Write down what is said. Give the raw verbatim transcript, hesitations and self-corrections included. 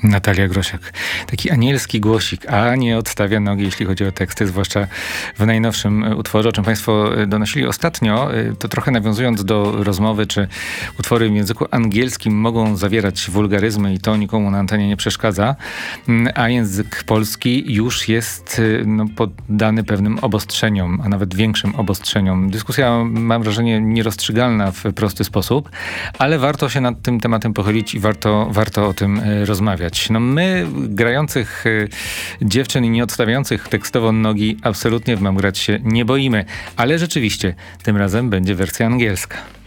Natalia Grosiak. Taki anielski głosik, a nie odstawia nogi, jeśli chodzi o teksty, zwłaszcza w najnowszym utworze, o czym państwo donosili ostatnio. To trochę nawiązując do rozmowy, czy utwory w języku angielskim mogą zawierać wulgaryzmy i to nikomu na antenie nie przeszkadza, a język polski już jest no, poddany pewnym obostrzeniom, a nawet większym obostrzeniom. Dyskusja, mam wrażenie, nierozstrzygalna w prosty sposób, ale warto się nad tym tematem pochylić i warto, warto o tym rozmawiać. No my, grających y, dziewczyn i nie odstawiających tekstowo nogi, absolutnie w Mam grać się nie boimy. Ale rzeczywiście, tym razem będzie wersja angielska.